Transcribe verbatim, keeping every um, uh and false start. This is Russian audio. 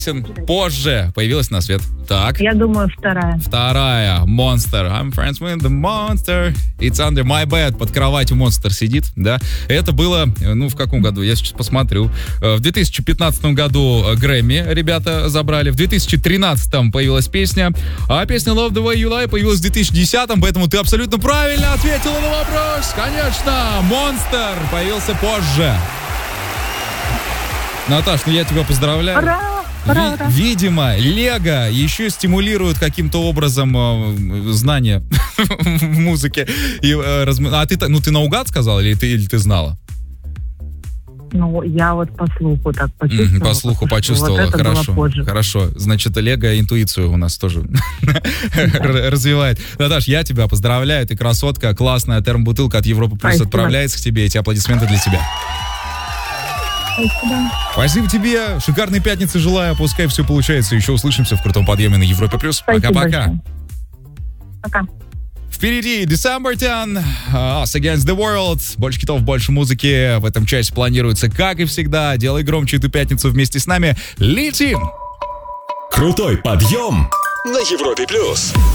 позже появилась на свет. Так. Я думаю, вторая. Вторая. Monster. I'm friends with the monster. It's under my bed. Под кроватью Monster сидит, да. Это было, ну, в каком году? Я сейчас посмотрю. В две тысячи пятнадцатом году Грэмми ребята забрали. В две тысячи тринадцатом появилась песня. А песня Love the Way You Lie появилась в две тысячи десятом, поэтому ты абсолютно правильно ответила на вопрос. Конечно, Monster появился позже. Наташ, ну я тебя поздравляю. Ура! Ура, Ви- ура. Видимо, Лего еще стимулирует каким-то образом э, знания в музыке. И, э, разм- А ты, та- ну, ты наугад сказала или ты, или ты знала? Ну, я вот по слуху так почувствовала. Мгм, по слуху что почувствовала, вот это хорошо. было позже. Хорошо. Значит, Лего интуицию у нас тоже р- развивает. Наташ, я тебя поздравляю, ты красотка, классная термобутылка от Европы Плюс Спасибо. отправляется к тебе. Эти аплодисменты для тебя. Спасибо. Спасибо тебе, шикарной пятницы желаю, пускай все получается. Еще услышимся в крутом подъеме на Европе Плюс. Спасибо Пока-пока. большое. Пока. Впереди December tenth, Us Against the World. Больше хитов, больше музыки. В этом часе планируется, как и всегда. Делай громче эту пятницу вместе с нами. Летим! Крутой подъем на Европе плюс.